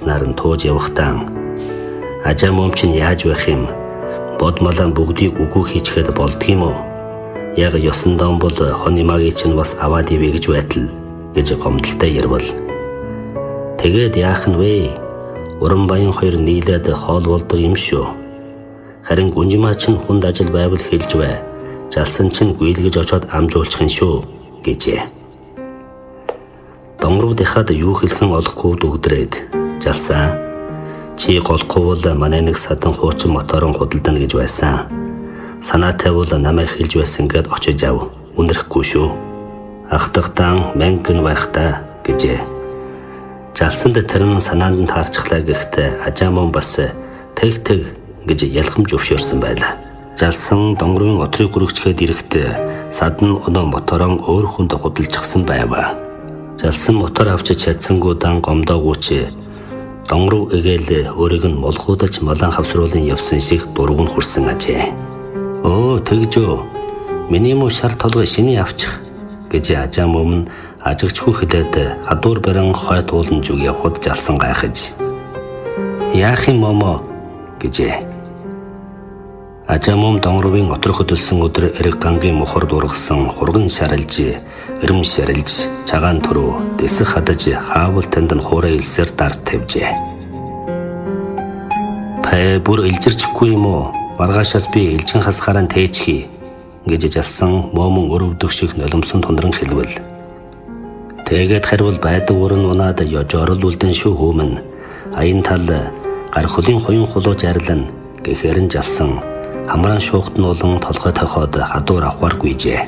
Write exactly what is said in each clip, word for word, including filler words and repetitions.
яснаар нь тууж явахтаа ажаа мом чинь яаж байх юм? Бодмалан бүгдийг үгүй хийчихэд болдгийм үү? Яг ёсондоо бол хоны магийг чинь бас аваад ивэ гэж байтал гэж гомдолтой ярвал. Тэгээд яах нь вэ? Уран баян хоёр нийлээд хоол болдог юм шүү. Харин гүнжмаа чинь хүнд ажил байвал хэлж бай. Жалсан чинь гүйлгэж очоод амжуулчих нь шүү гэжээ. Донгорууд ихад юу хэлхэн олохгүй дүгдрээд жалсан. Чи голохгүй бол манай нэг садан хуучин моторон худалдана гэж байсан. Санаа тавьвал намайг хэлж байсан гэд очиж ав. Үнэрхгүй шүү. Ахтагтан мэнгэн байхтаа гэжээ. Жалсанд тэрэн санаанд нь таарчихлаа гэхдээ ажаа мөн бас тэг тэг гэж ялхамж өвшөөрсөн байлаа. Жалсан донгорын отрыг гүрэгчгээд ирэхдээ садан өнөө моторон өөр хүнд худалчихсан байваа. Жалсан мотор авч чадсангуудан гомдоогүйч донгоров эгээл өөрийг нь молхуудаж малан хавсруулан явсан шиг дургуун хүрсэн ажээ. Өө тэгжөө. Миний муу шар толгой шиний авчих гэж ажаа мөмн ажигчгүй хэлээд хадуур баран хойд уулан зүг явхад жалсан гайхаж. Яах юм момо гэжээ. Ажаа мөм донгоровын отрох хөдөлсөн өдөр эрэг гангийн мохор дургасан хурган шаралж, эрэм шаралж, цагаан төрөө дэсэх хадаж хаавал танд нь хуурай илсээр дард тавьжээ. Пэ бүр илжирчихгүй юм уу? Маргаашаас би элчин хасгаараа тээчхий гэж жалсан момон өрөвдөх шиг нулимсан тундран хэлвэл. Тэгээд харвал байдаг уран унаад ёжорол үлдэн шүү хүмэн. Аян тал гар хөлийн хуян хулууж арилна гэхээр нь жалсан. Хамраан шуухт нь улан толгой тохоод хадуур авахаргүйжээ.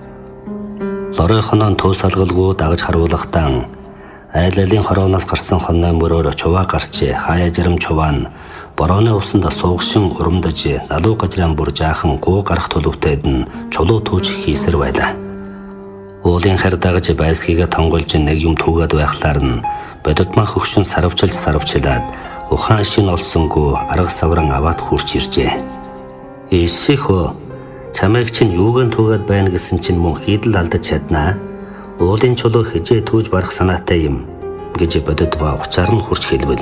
Лорой хонон туусалгалгүй дагаж харуулахтан айлалын хорооноос гарсан хоноо мөрөөр чуваа гарч хаяа жирам чуваа нь борооны усанд суугшин урамдаж налуу гажран бүр жаахан гуу гарах төлөвтэйд нь чулуу түүж хийсэр байлаа. Уулын хар дагаж байсгийгээ тонголж нэг юм түүгээд байхлаар нь бодитмаа хөгшин сарвчилж сарвчлаад ухаан шин олсонгүй арга савран аваад хурч иржээ. Ишихөө чамайг чинь юуган түүгээд байна гэсэн чинь мөн хийдэл алдаж чаднаа. Уулын чулуу хижээ түүж барах санаатай юм гэж бодитмаа учаар нь хурч хэлвэл.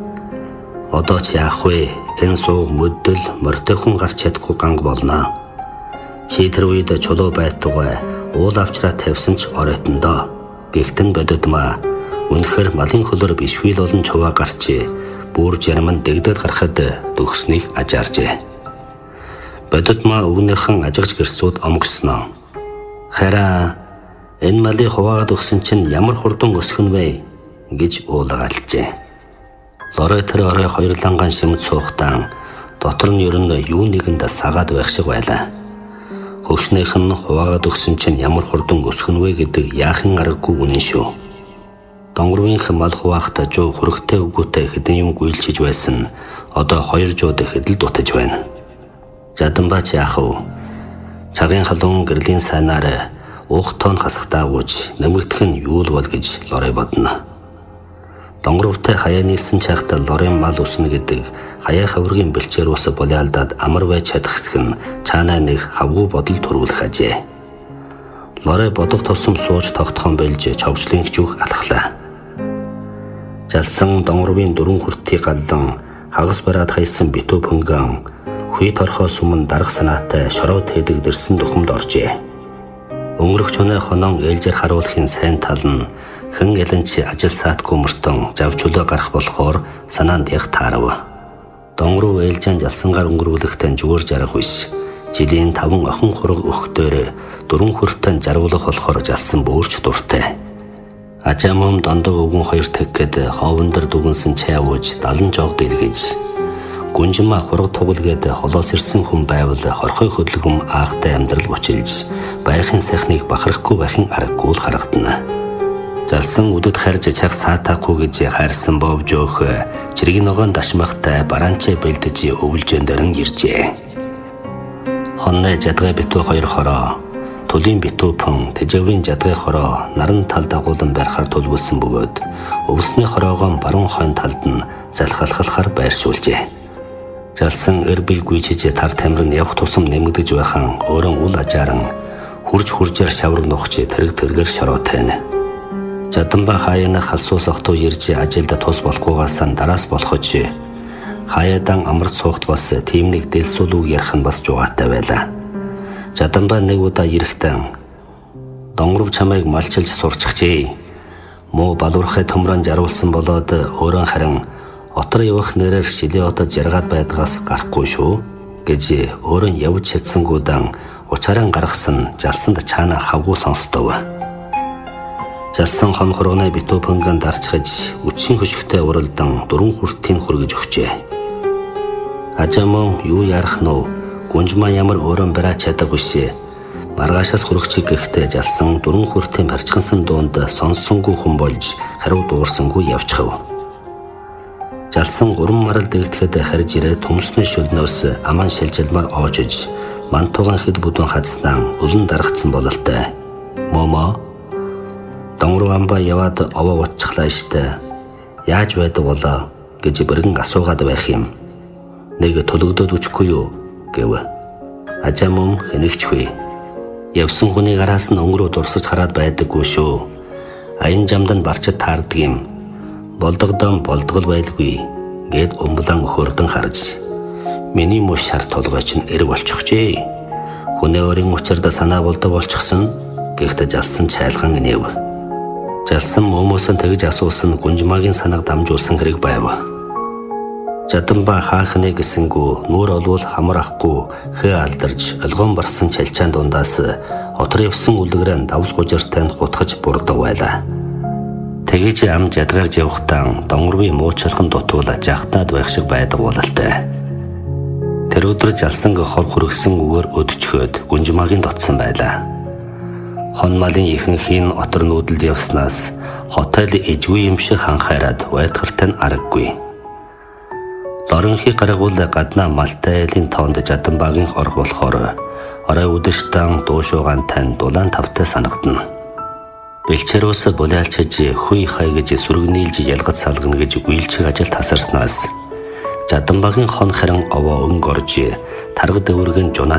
Одоо ч яах вэ? Энэ сууг мөдөл мортойхон гарч чадахгүй ганг болно. Чи тэр үед чулуу байтугай уул авчраа тавьсан ч оройтондоо. Гэхдээ бодитмаа үнэхэр малын хөлөөр бишвил болон чуваа гарч бүр жарман дэгдэд гарахад төгснөх ажааржээ. Бодитмаа өвнийхэн ажигч гэрсүүд омгосноо. Хараа энэ малыг хуваагаад өгсөн чинь ямар хурдан өсгөн вэ гэж уулгаалжээ. Лорой тэр орой хоёр ланган шимд суухтаа дотор нь ер нь юу нэгэнд сагаад байх шиг байлаа. Хөвшнийх нь хуваагаад өгсөн чинь ямар хурдан өсгөн вэ гэдэг яахын аргагүй үнэн шүү. Донгорвынх мал хуваахта жоо хөрөгтэй үгүйтэй хэдэн юм гүйлчиж байсан. Одоо хоёр жууд хэдэл дутаж байна. Жаданбач яах вэ? Цагийн халуун гэрлийн сайнаар уух тоон хасахтаагүйч нэмэгдэх нь юу л бол гэж Лорой бодно. Донгоровтой хаяа нийлсэн чахтаа Лорын мал өснө гэдэг хаяа хавргийн бэлчээр ус болиалдаад амар байж чадах хэсэг нь цаанаа нэг хавгүй бодол төрүүлэх ажээ. Лорой бодох тусам сууж тогтхон бэлж чавчлын хчүүх алхлаа. Жалсан донгоровын дөрвөн хүртий галлан хагас бараад хайсан битүү пөнгөн хүй торхоо суман дарах санаатай шороо тэдэг дэрсэн дөхөмд оржээ. Өнгөрөх чунаа хонон ээлжээр харуулахын сайн тал нь хэн яланч ажил саатгүй мөртөн завчулаа гарах болохоор санаанд яг таарав. Донгоров ээлжэн жалсангаар өнгөрүүлэхтэн зүгээр жарах биш. Жилийн таван охин хураг өгтөөр дөрвөн хүртэн жаргуулах болохоор жалсан бөөрч дуртай. Ажаа мом дондоо өвгөн хоёр тэггээд ховон дээр дүгнсэн чай ууж далан жоог дэлгэж гүнжмаа хураг тугалгээд холоос ирсэн хүн байвал хорхой хөдөлгөм аахтай амьдрал бочилж байхын сайхныг бахархгүй байхын аргагүй л харагдана. Жалсан үдэд харж чаг саатахгүй гэж хайрсан бовж өөх чиргийн ногоон дашмахтай бараанчаа бэлдэж өвлжэн дөрөн иржээ. Хонны жадгай битүү хоёр хороо, төлийн битүү пун, тэжээврийн жадгай хороо наран тал дагуулan барихаар төлөвлөсөн бөгөөд өвсний хороогоон баруун хойн талд нь залхалхалахаар байршуулжээ. Жалсан эрбил гүйчиж тар тамирын явах тусам нэмэгдэж байхан өөрөн үл ажааран хурж хуржээр шавар нухч тэрэг тэргээр шороо тайна. Жаданбаа хаяанах халсуус охтуу ирж ажилда тус болохгүйгаас дараас болохож хаяадан амарч суухт бас тийм нэг дэлсүүл үг ярих нь бас жуугатай байлаа. Жаданбаа нэг удаа ирэхдээ донгоров чамайг малчилж сурчихжээ. Муу балуурхай төмрөн жаруулсан болоод өөрөө харин отор явах нэрээр шилээ отод жаргаад байдгаас гарахгүй шүү гэж өөрөө явж чадсангуудан учаараа гаргасан жалсанд чаана хавгуу сонсдов. Жалсан хон хурганы битүү пөнгөнд дарчгаж үчин хөшгтэй уралдан дөрвөн хүртийн хүргэж өгчээ. Ажамон юу ярах нь вэ? Гүнжмаа ямар өөрөө бараа чадаагүй шээ. Маргаашаас хөрөгчиг гэхдээ жалсан дөрвөн хүртийн барчгансан дуунд сонсонгүй хүн болж хариу дуурсангүй явчихав. Жалсан гурван марал дэгдэхэд харж ирээ төмснөө шөлнөөс аман шилжилмаар оожиж мантуугаан хэд бүдүүн хадснаа өлөн дарагцсан бололтой. Момо донгоров амбаа яваад овоо утчихлаа штэ. Яаж байдаг болоо гэж бэргэн асуугаад байх юм. Нэг төлөгдөөд үчгүй юу гэв. Ажамон хэнэгчгүй. Явсан хүний гараас нь өнгөрөө дурсаж хараад байдаггүй шүү. Аян жамданд барчид таардаг юм. Болдогдон болдгол байлгүй гэд өмблан өхөрдөн харж. Миний мөш шар толгой чинь эрг болчихжээ. Хүнээ өрийн учирда санаа болдог болчихсон. Гэхдээ жалсан чайлган нэв. Жалсан өмөөсөн тэгж асуусан гүнжмаагийн санааг дамжуулсан хэрэг байв. Жаданбаа хаахны гэсэнгүү нүүр олвол хамар ахгүй хэ алдарж олгоон барсан чалчаан дундаас отор явсан үлгэрэн давс гужиртай хутгаж бурдаг байлаа. Тэгэж ам жадгарж явахдаа донгорвын муучрхан дутуул жахтаад байх шиг байдаг бололтой. Тэр өдөр жалсанг хор хүргсэн үгээр өдчхөөд гүнжмаагийн дотсон байлаа. Хон малын ихэнхийн отор нүүдэлд явснаас хотел ижгүй юм шиг ханхаарад байтгартай нь аргагүй. Лоронхи гаргуул гаднаа малтай айлын тоонд Жаданбаагийн орох болохоор орой үдэштэн дуушуугаан тань дулаан тавтай санагдана. Бэлчээрөөс булаалчиж хүй хай гэж сүргнийлж ялгаж салгана гэж үйлчиг ажил тасарснаас Жаданбаагийн хон харин овоо өнгө орж тарга дэвргэн жунаа